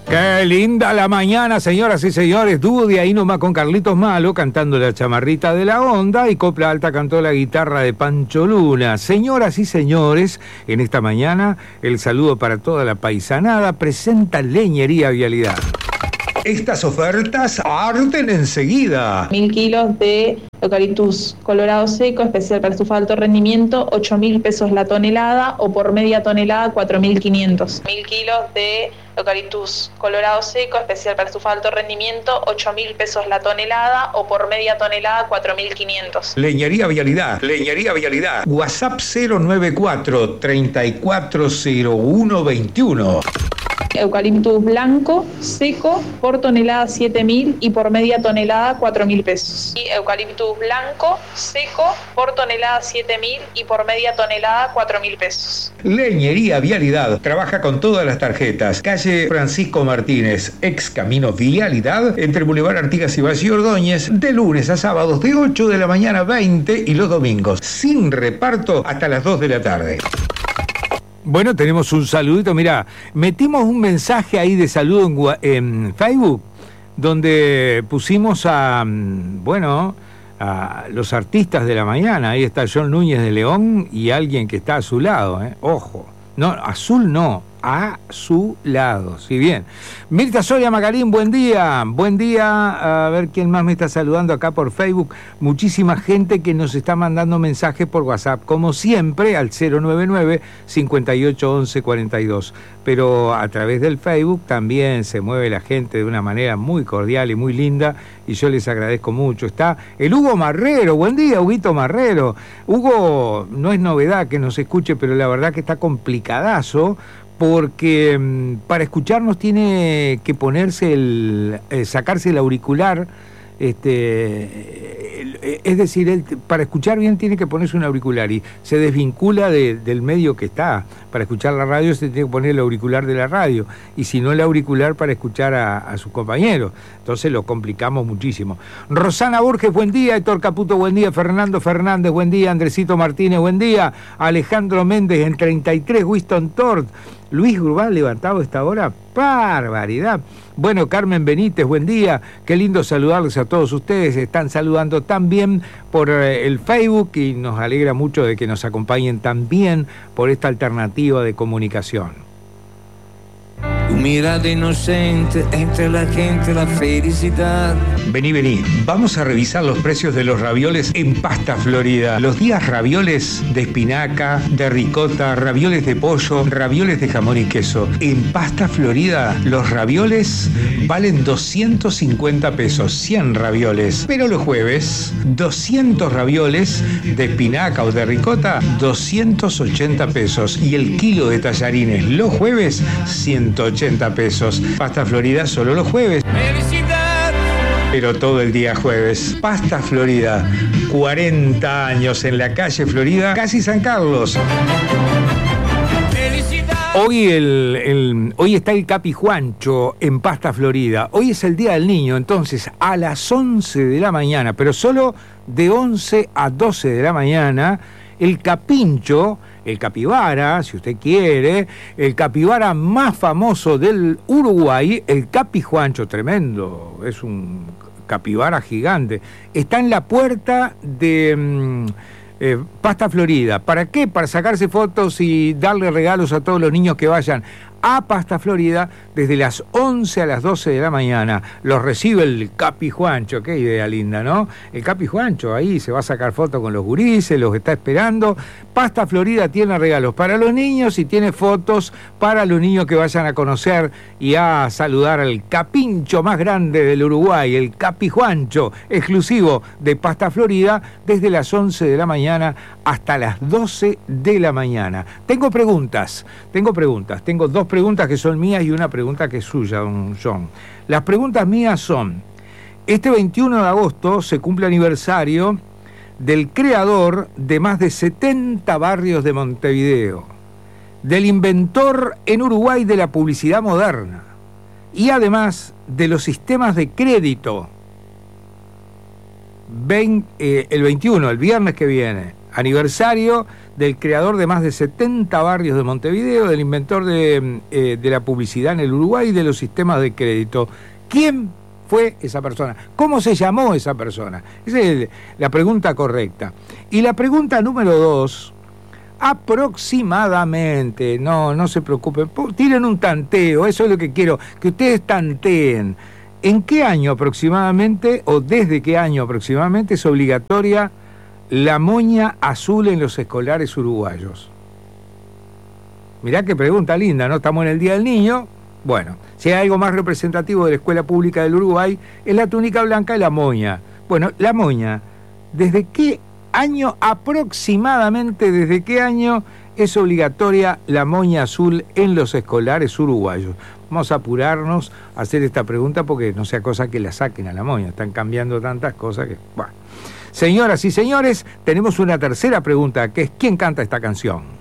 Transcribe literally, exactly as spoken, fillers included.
Qué linda la mañana, señoras y señores. Dúo de ahí nomás con Carlitos Malo cantando La Chamarrita de la Onda, y Copla Alta cantó la guitarra de Pancho Luna. Señoras y señores, en esta mañana el saludo para toda la paisanada. Presenta Leñería Vialidad. Estas ofertas arden enseguida. Mil kilos de eucaliptus colorado seco, especial para estufa de alto rendimiento, ocho mil pesos la tonelada, o por media tonelada, cuatro mil quinientos. Mil kilos de eucaliptus colorado seco, especial para estufa de alto rendimiento, ocho mil pesos la tonelada, o por media tonelada, cuatro mil quinientos. Leñería Vialidad, Leñería Vialidad. WhatsApp cero nueve cuatro, treinta y cuatro cero uno veintiuno. Eucaliptus blanco seco, por tonelada siete mil y por media tonelada cuatro mil pesos. Y eucaliptus blanco seco, por tonelada siete mil y por media tonelada cuatro mil pesos. Leñería Vialidad trabaja con todas las tarjetas. Calle Francisco Martínez, ex Camino Vialidad, entre Boulevard Artigas y Valle Ordóñez, de lunes a sábados de ocho de la mañana a veinte y los domingos sin reparto hasta las dos de la tarde. Bueno, tenemos un saludito. Mirá, metimos un mensaje ahí de saludo en, en Facebook, donde pusimos a, bueno, a los artistas de la mañana. Ahí está John Núñez de León y alguien que está a su lado, ¿eh? Ojo, no, azul no, a su lado, sí, bien. Mirta Soria Macarín, buen día, buen día. A ver quién más me está saludando acá por Facebook. Muchísima gente que nos está mandando mensajes por WhatsApp, como siempre, al cero nueve nueve, cincuenta y ocho, once, cuarenta y dos. Pero a través del Facebook también se mueve la gente de una manera muy cordial y muy linda, y yo les agradezco mucho. Está el Hugo Marrero, buen día, Huguito Marrero. Hugo, no es novedad que nos escuche, pero la verdad que está complicadazo, porque mmm, para escucharnos tiene que ponerse el, eh, sacarse el auricular, este, eh, es decir, él, para escuchar bien tiene que ponerse un auricular y se desvincula de, del medio que está. Para escuchar la radio se tiene que poner el auricular de la radio, y si no el auricular para escuchar a, a sus compañeros. Entonces lo complicamos muchísimo. Rosana Borges, buen día. Héctor Caputo, buen día. Fernando Fernández, buen día. Andresito Martínez, buen día. Alejandro Méndez en treinta y tres, Winston Tort. Luis Urbán levantado a esta hora, barbaridad. Bueno, Carmen Benítez, buen día. Qué lindo saludarles a todos ustedes. Están saludando también por el Facebook, y nos alegra mucho de que nos acompañen también por esta alternativa de comunicación. Tu mirada inocente, entre la gente la felicidad. Vení, vení, vamos a revisar los precios de los ravioles en Pasta Florida. Los días ravioles de espinaca, de ricota, ravioles de pollo, ravioles de jamón y queso. En Pasta Florida, los ravioles valen doscientos cincuenta pesos, cien ravioles. Pero los jueves, doscientos ravioles de espinaca o de ricota, doscientos ochenta pesos. Y el kilo de tallarines los jueves, ciento ochenta pesos. Pasta Florida solo los jueves. ¡Felicidad! Pero todo el día jueves. Pasta Florida, cuarenta años en la calle Florida, casi San Carlos. Hoy, el, el, hoy está el Capi Juancho en Pasta Florida. Hoy es el Día del Niño, entonces a las once de la mañana, pero solo de once a doce de la mañana, el Capincho, el capibara, si usted quiere, el capibara más famoso del Uruguay, el Capi Juancho, tremendo, es un capibara gigante, está en la puerta de mmm, eh, Pasta Florida. ¿Para qué? Para sacarse fotos y darle regalos a todos los niños que vayan a Pasta Florida desde las once a las doce de la mañana. Los recibe el Capi Juancho. Qué idea linda, ¿no? El Capi Juancho ahí se va a sacar fotos con los gurises, los está esperando. Pasta Florida tiene regalos para los niños y tiene fotos para los niños que vayan a conocer y a saludar al capincho más grande del Uruguay, el Capi Juancho, exclusivo de Pasta Florida, desde las once de la mañana hasta las doce de la mañana. Tengo preguntas, tengo preguntas, tengo dos preguntas que son mías y una pregunta que es suya, don John. Las preguntas mías son: este veintiuno de agosto se cumple aniversario del creador de más de setenta barrios de Montevideo, del inventor en Uruguay de la publicidad moderna y además de los sistemas de crédito. Ven, eh, el veintiuno, el viernes que viene, aniversario del creador de más de setenta barrios de Montevideo, del inventor de, eh, de la publicidad en el Uruguay y de los sistemas de crédito. ¿Quién fue esa persona? ¿Cómo se llamó esa persona? Esa es la pregunta correcta. Y la pregunta número dos, aproximadamente, no, no se preocupen, tiren un tanteo, eso es lo que quiero, que ustedes tanteen. ¿En qué año aproximadamente, o desde qué año aproximadamente, es obligatoria la moña azul en los escolares uruguayos? Mirá qué pregunta linda, ¿no? Estamos en el Día del Niño. Bueno, si hay algo más representativo de la escuela pública del Uruguay, es la túnica blanca y la moña. Bueno, la moña, ¿desde qué año aproximadamente, desde qué año es obligatoria la moña azul en los escolares uruguayos? Vamos a apurarnos a hacer esta pregunta porque no sea cosa que la saquen a la moña. Están cambiando tantas cosas que... Bueno. Señoras y señores, tenemos una tercera pregunta, que es ¿quién canta esta canción?